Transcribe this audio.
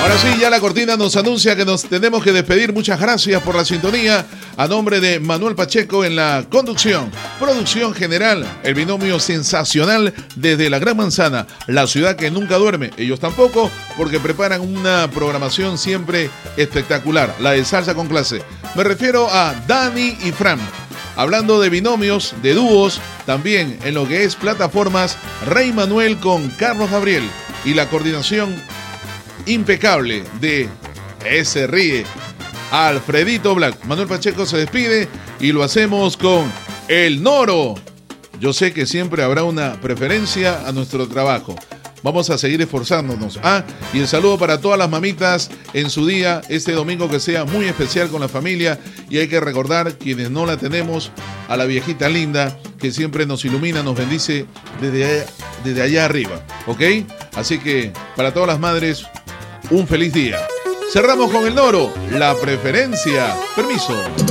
Ahora sí, ya la cortina nos anuncia que nos tenemos que despedir. Muchas gracias por la sintonía. A nombre de Manuel Pacheco en la conducción, producción general, el binomio sensacional desde la Gran Manzana, la ciudad que nunca duerme. Ellos tampoco, porque preparan una programación siempre espectacular, la de Salsa con Clase. Me refiero a Dani y Fran. Hablando de binomios, de dúos, también en lo que es plataformas, Rey Manuel con Carlos Gabriel y la coordinación impecable de ese ríe Alfredito Black. Manuel Pacheco se despide y lo hacemos con El Noro. Yo sé que siempre habrá una preferencia a nuestro trabajo. Vamos a seguir esforzándonos. Y el saludo para todas las mamitas en su día, este domingo que sea muy especial con la familia. Y hay que recordar, quienes no la tenemos, a la viejita linda que siempre nos ilumina, nos bendice desde allá arriba. ¿Ok? Así que para todas las madres, un feliz día. Cerramos con El Noro, la preferencia. Permiso.